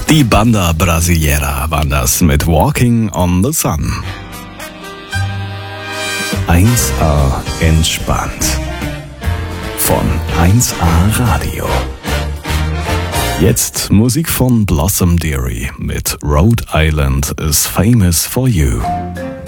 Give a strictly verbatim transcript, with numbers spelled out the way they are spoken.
Die Banda Brasileira waren das mit Walking on the Sun. eins A entspannt. Von eins A Radio. Jetzt Musik von Blossom Dearie mit Rhode Island is famous for you.